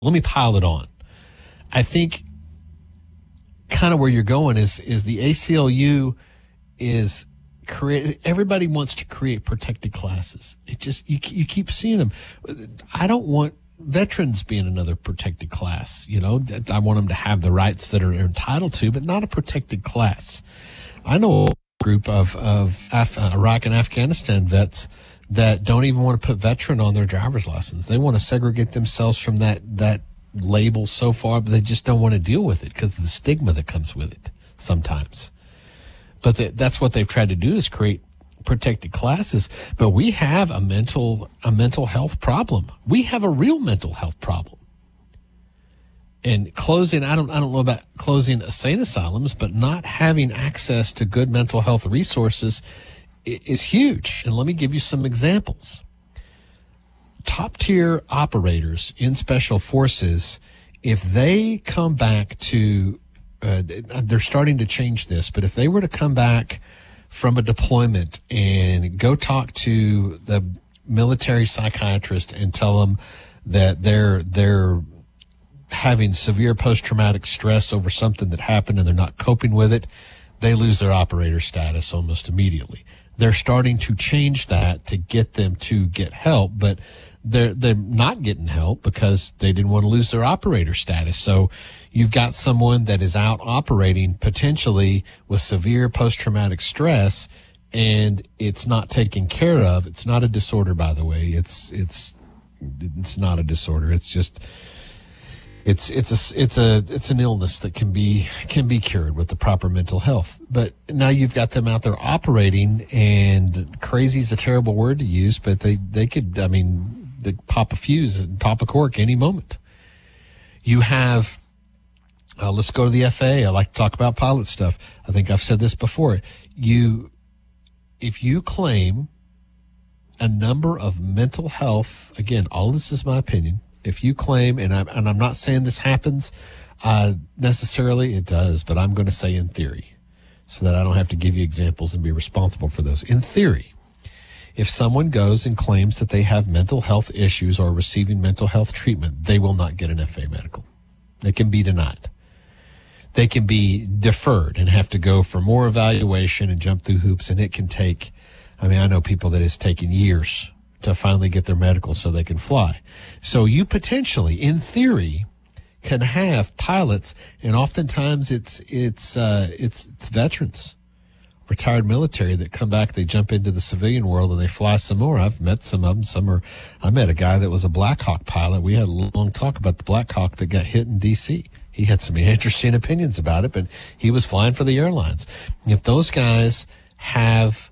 Let me pile it on. I think kind of where you're going is the ACLU is everybody wants to create protected classes. It just, you keep seeing them. I don't want veterans being another protected class. I want them to have the rights that are entitled to, but not a protected class. I know a group of Iraq and Afghanistan vets that don't even want to put veteran on their driver's license. They want to segregate themselves from that label so far, but they just don't want to deal with it because of the stigma that comes with it sometimes. But that's what they've tried to do, is create protected classes. But we have a mental health problem. We have a real mental health problem. And closing, I don't know about closing insane asylums, but not having access to good mental health resources is huge. And let me give you some examples. Top tier operators in special forces, if they come back to, they're starting to change this, but if they were to come back from a deployment and go talk to the military psychiatrist and tell them that they're having severe post-traumatic stress over something that happened and they're not coping with it, they lose their operator status almost immediately. They're starting to change that to get them to get help, but they're not getting help because they didn't want to lose their operator status. So you've got someone that is out operating potentially with severe post-traumatic stress, and it's not taken care of. It's not a disorder, by the way. It's not a disorder. It's just it's an illness that can be cured with the proper mental health. But now you've got them out there operating, and crazy is a terrible word to use, but they could, they pop a fuse and pop a cork any moment. You have, let's go to the FAA. I like to talk about pilot stuff. I think I've said this before. If you claim a number of mental health, again, all this is my opinion. If you claim, and I'm not saying this happens necessarily, it does, but I'm going to say in theory, so that I don't have to give you examples and be responsible for those. In theory, if someone goes and claims that they have mental health issues or receiving mental health treatment, they will not get an FAA medical. They can be denied. They can be deferred and have to go for more evaluation and jump through hoops, and it can take, I know people that it's taken years to finally get their medical so they can fly. So you potentially, in theory, can have pilots, and oftentimes it's veterans, retired military that come back, they jump into the civilian world and they fly some more. I've met some of them. I met a guy that was a Black Hawk pilot. We had a long talk about the Black Hawk that got hit in D.C. He had some interesting opinions about it, but he was flying for the airlines. If those guys have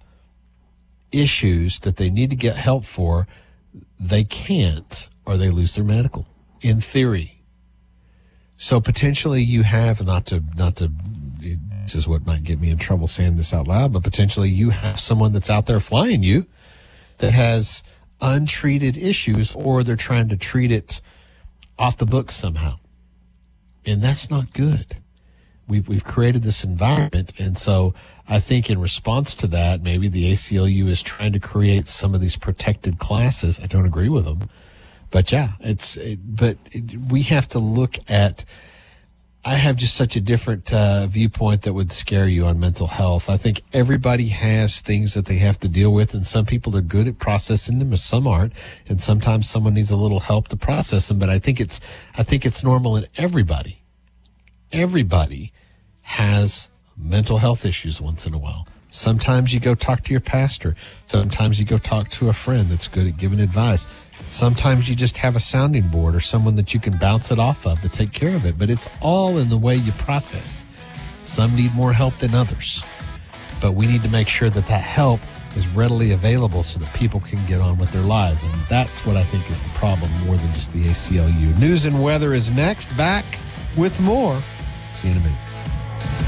issues that they need to get help for, they can't, or they lose their medical, in theory. So potentially you have, not to this is what might get me in trouble saying this out loud, but potentially you have someone that's out there flying you that has untreated issues, or they're trying to treat it off the books somehow. And that's not good. We've created this environment, and so I think in response to that, maybe the ACLU is trying to create some of these protected classes. I don't agree with them, but yeah, we have to look at. I have just such a different viewpoint that would scare you on mental health. I think everybody has things that they have to deal with, and some people are good at processing them, and some aren't. And sometimes someone needs a little help to process them. But I think it's normal in everybody. Everybody has mental health issues once in a while. Sometimes you go talk to your pastor. Sometimes you go talk to a friend that's good at giving advice. Sometimes you just have a sounding board or someone that you can bounce it off of to take care of it. But it's all in the way you process. Some need more help than others. But we need to make sure that help is readily available so that people can get on with their lives. And that's what I think is the problem more than just the ACLU. News and weather is next. Back with more. See you in a minute.